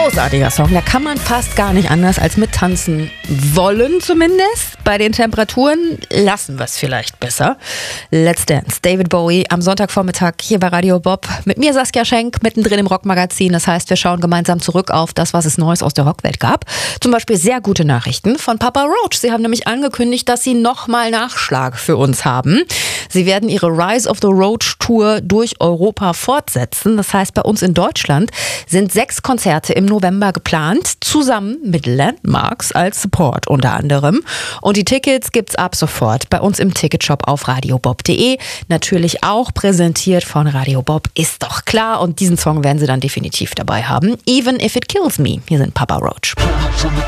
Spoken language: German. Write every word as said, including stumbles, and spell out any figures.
Großartiger Song, da kann man fast gar nicht anders als mittanzen wollen zumindest. Bei den Temperaturen lassen wir es vielleicht besser. Let's Dance, David Bowie am Sonntagvormittag hier bei Radio Bob. Mit mir Saskia Schenk, mittendrin im Rockmagazin. Das heißt, wir schauen gemeinsam zurück auf das, was es Neues aus der Rockwelt gab. Zum Beispiel sehr gute Nachrichten von Papa Roach. Sie haben nämlich angekündigt, dass sie nochmal Nachschlag für uns haben. Sie werden ihre Rise of the Roach Tour durch Europa fortsetzen. Das heißt, bei uns in Deutschland sind sechs Konzerte im November geplant, zusammen mit Landmarks als Support unter anderem. Und die Tickets gibt's ab sofort bei uns im Ticketshop auf radiobob punkt de. Natürlich auch präsentiert von Radio Bob, ist doch klar. Und diesen Song werden sie dann definitiv dabei haben. Even If It Kills Me. Hier sind Papa Roach.